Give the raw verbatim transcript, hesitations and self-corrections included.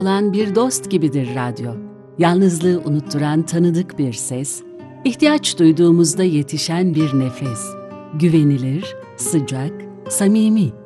olan bir dost gibidir radyo. Yalnızlığı unutturan tanıdık bir ses, ihtiyaç duyduğumuzda yetişen bir nefes. Güvenilir, sıcak, samimi.